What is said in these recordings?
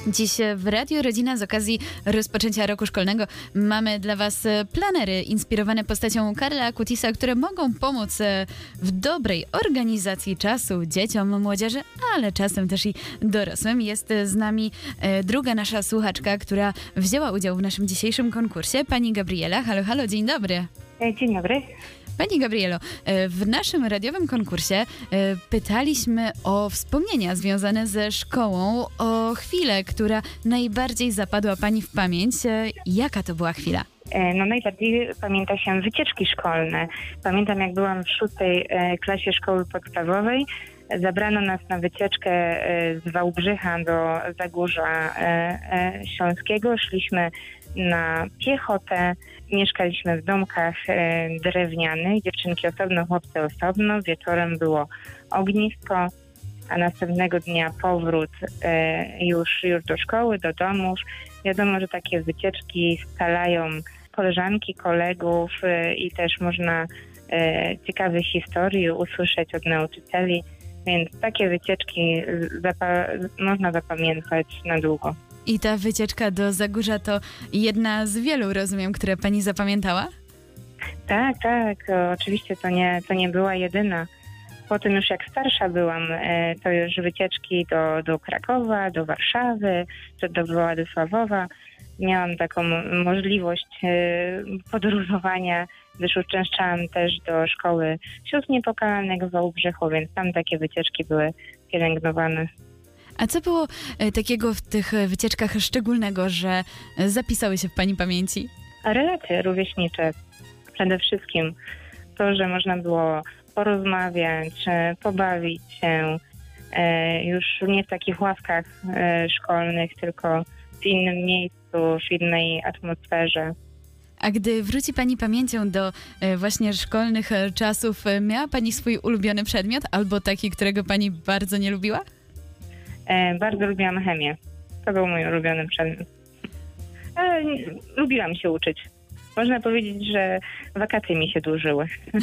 Dziś w Radiu Rodzina z okazji rozpoczęcia roku szkolnego mamy dla Was planery inspirowane postacią Karla Kutisa, które mogą pomóc w dobrej organizacji czasu dzieciom, młodzieży, ale czasem też i dorosłym. Jest z nami druga nasza słuchaczka, która wzięła udział w naszym dzisiejszym konkursie, pani Gabriela. Halo, halo, dzień dobry. Dzień dobry. Pani Gabrielo, w naszym radiowym konkursie pytaliśmy o wspomnienia związane ze szkołą, o chwilę, która najbardziej zapadła Pani w pamięć. Jaka to była chwila? No najbardziej pamięta się wycieczki szkolne. Pamiętam, jak byłam w 6. klasie szkoły podstawowej. Zabrano nas na wycieczkę z Wałbrzycha do Zagórza Śląskiego. Szliśmy na piechotę, mieszkaliśmy w domkach drewnianych, dziewczynki osobno, chłopcy osobno. Wieczorem było ognisko, a następnego dnia powrót już do szkoły, do domów. Wiadomo, że takie wycieczki scalają koleżanki, kolegów i też można ciekawe historie usłyszeć od nauczycieli, więc takie wycieczki można zapamiętać na długo. I ta wycieczka do Zagórza to jedna z wielu, rozumiem, które Pani zapamiętała? Tak, oczywiście to nie była jedyna. Potem już jak starsza byłam, to już wycieczki do Krakowa, do Warszawy, czy do Władysławowa. Miałam taką możliwość podróżowania, gdyż uczęszczałam też do szkoły sióstr niepokalanych w Wałbrzychu, więc tam takie wycieczki były pielęgnowane. A co było takiego w tych wycieczkach szczególnego, że zapisały się w Pani pamięci? Relacje rówieśnicze. Przede wszystkim to, że można było porozmawiać, pobawić się już nie w takich ławkach szkolnych, tylko w innym miejscu, w innej atmosferze. A gdy wróci Pani pamięcią do właśnie szkolnych czasów, miała Pani swój ulubiony przedmiot albo taki, którego Pani bardzo nie lubiła? Bardzo lubiłam chemię. To był mój ulubiony przedmiot. Ale lubiłam się uczyć. Można powiedzieć, że wakacje mi się dłużyły.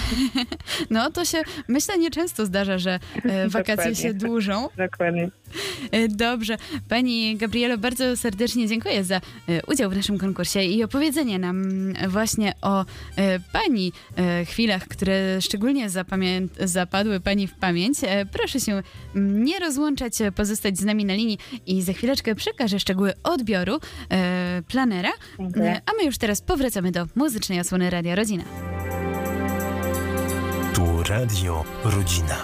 No to się, myślę, nieczęsto zdarza, że wakacje się dłużą. Dokładnie. Dobrze. Pani Gabrielo, bardzo serdecznie dziękuję za udział w naszym konkursie i opowiedzenie nam właśnie o Pani chwilach, które szczególnie zapadły Pani w pamięć. Proszę się nie rozłączać, pozostać z nami na linii i za chwileczkę przekażę szczegóły odbioru planera. Dziękuję. A my już teraz powracamy do muzycznej odsłony Radia Rodzina. Tu Radio Rodzina.